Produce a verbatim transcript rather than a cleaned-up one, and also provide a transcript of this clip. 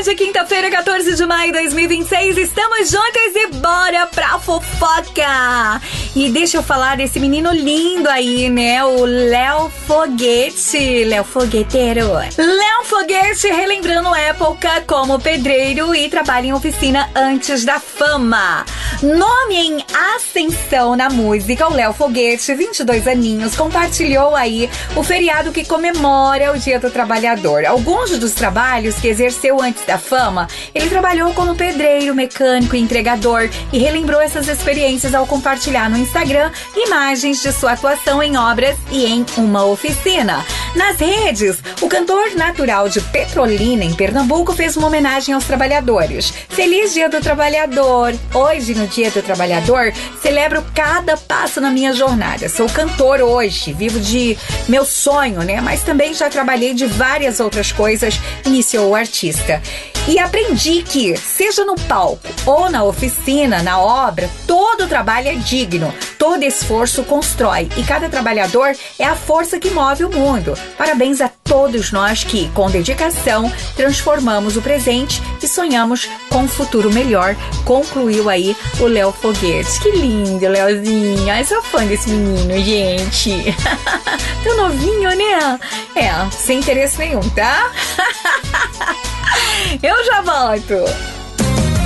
Hoje é quinta-feira, quatorze de maio de dois mil e vinte e seis. Estamos juntas e bora pra fofoca! E deixa eu falar desse menino lindo aí, né? O Léo Foguete. Léo Fogueteiro. Léo Foguete relembrando época como pedreiro e trabalho em oficina antes da fama. Nome em ascensão na música, o Léo Foguete, vinte e dois aninhos, compartilhou aí o feriado que comemora o Dia do Trabalhador. Alguns dos trabalhos que exerceu antes da fama, ele trabalhou como pedreiro, mecânico e entregador e relembrou essas experiências ao compartilhar no Instagram imagens de sua atuação em obras e em uma oficina. Nas redes, o cantor natural de Petrolina, em Pernambuco, fez uma homenagem aos trabalhadores. Feliz Dia do Trabalhador! Hoje, no Dia do Trabalhador, celebro cada passo na minha jornada. Sou cantor hoje, vivo de meu sonho, né? Mas também já trabalhei de várias outras coisas, iniciou o artista. E aprendi que, seja no palco ou na oficina, na obra, todo trabalho é digno, todo esforço constrói e cada trabalhador é a força que move o mundo. Parabéns a todos nós que, com dedicação, transformamos o presente e sonhamos com um futuro melhor, concluiu aí o Léo Foguete. Que lindo, Léozinho. Eu sou fã desse menino, gente. Tão novinho, né? É, sem interesse nenhum, tá? Eu já volto.